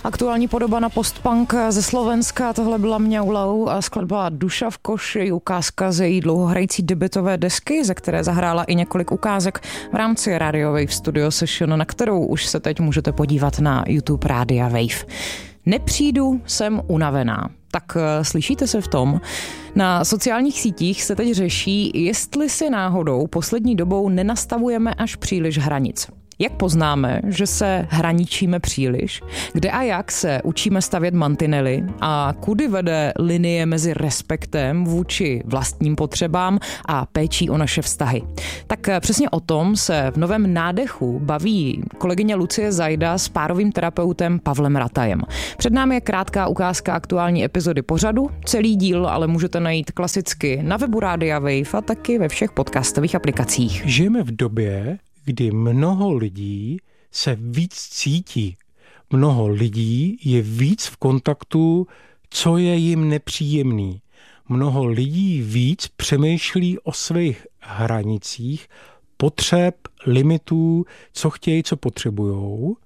Aktuální podoba na postpunk ze Slovenska, tohle byla Mňaulau a skladba Duša v koši, ukázka ze její dlouhohrající debutové desky, ze které zahrála i několik ukázek v rámci Radio Wave Studio Session, na kterou už se teď můžete podívat na YouTube Rádia Wave. Nepřijdu, jsem unavená. Tak slyšíte se v tom? Na sociálních sítích se teď řeší, jestli si náhodou poslední dobou nenastavujeme až příliš hranic. Jak poznáme, že se hraničíme příliš? Kde a jak se učíme stavět mantinely? A kudy vede linie mezi respektem vůči vlastním potřebám a péčí o naše vztahy? Tak přesně o tom se v novém Nádechu baví kolegyně Lucie Zajda s párovým terapeutem Pavlem Ratajem. Před námi je krátká ukázka aktuální epizody pořadu. Celý díl ale můžete najít klasicky na webu Rádia Wave a taky ve všech podcastových aplikacích. Žijeme v době, kdy mnoho lidí se víc cítí. Mnoho lidí je víc v kontaktu, co je jim nepříjemný. Mnoho lidí víc přemýšlí o svých hranicích, potřeb, limitů, co chtějí, co potřebujou.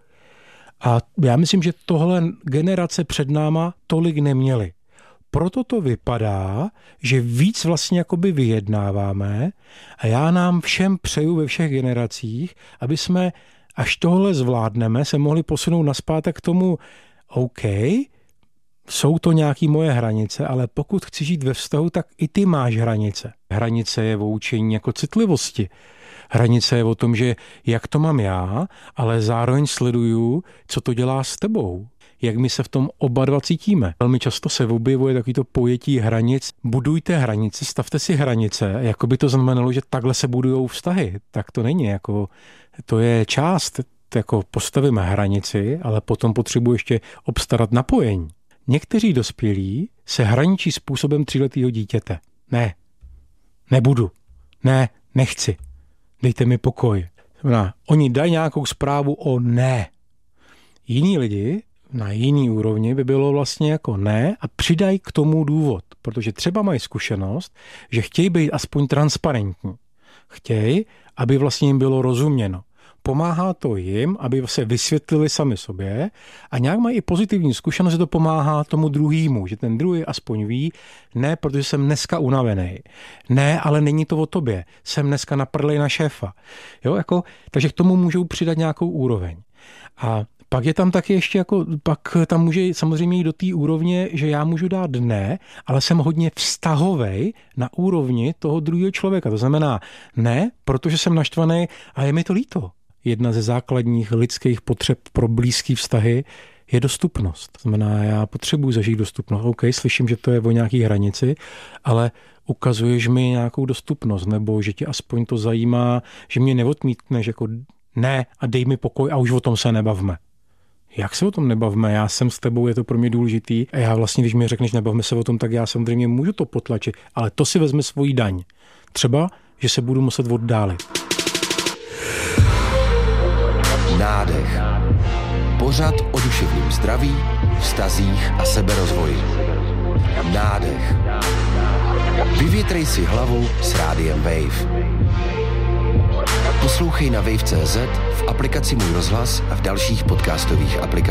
A já myslím, že tohle generace před náma tolik neměly. Proto to vypadá, že víc vlastně jakoby vyjednáváme a já nám všem přeju ve všech generacích, aby jsme, až tohle zvládneme, se mohli posunout nazpátek k tomu, OK, jsou to nějaké moje hranice, ale pokud chci žít ve vztahu, tak i ty máš hranice. Hranice je o učení jako citlivosti. Hranice je o tom, že jak to mám já, ale zároveň sleduju, co to dělá s tebou. Jak my se v tom oba dva cítíme. Velmi často se objevuje takovýto pojetí hranic. Budujte hranice, stavte si hranice, jako by to znamenalo, že takhle se budujou vztahy. Tak to není, jako to je část, jako postavíme hranici, ale potom potřebuji ještě obstarat napojení. Někteří dospělí se hraničí způsobem 3letého dítěte. Ne, nebudu, ne, nechci, dejte mi pokoj. Oni dají nějakou zprávu o ne. Jiní lidi na jiný úrovni by bylo vlastně jako ne a přidají k tomu důvod, protože třeba mají zkušenost, že chtějí být aspoň transparentní. Chtějí, aby vlastně jim bylo rozuměno. Pomáhá to jim, aby se vysvětlili sami sobě a nějak mají i pozitivní zkušenost, že to pomáhá tomu druhému, že ten druhý aspoň ví, ne, protože jsem dneska unavený. Ne, ale není to o tobě. Jsem dneska naprdlej na šéfa. Jo, jako, takže k tomu můžou přidat nějakou úroveň. A pak je tam taky ještě pak tam může samozřejmě jít do té úrovně, že já můžu dát ne, ale jsem hodně vztahovej na úrovni toho druhého člověka. To znamená ne, protože jsem naštvaný a je mi to líto. Jedna ze základních lidských potřeb pro blízký vztahy je dostupnost. To znamená, já potřebuji zažít dostupnost. OK, slyším, že to je o nějaký hranici, ale ukazuješ mi nějakou dostupnost, nebo že tě aspoň to zajímá, že mě neodmítneš jako ne a dej mi pokoj a už o tom se nebavme. Jak se o tom nebavme? Já jsem s tebou, je to pro mě důležitý. A já vlastně, když mi řekneš, nebavme se o tom, tak já samozřejmě můžu to potlačit, ale to si vezme svoji daň. Třeba, že se budu muset oddálit. Nádech. Pořad o duševním zdraví, vztazích a seberozvoji. Nádech. Vyvětrej si hlavu s Rádiem Wave. Poslouchej na wave.cz, v aplikaci Můj rozhlas a v dalších podcastových aplikacích.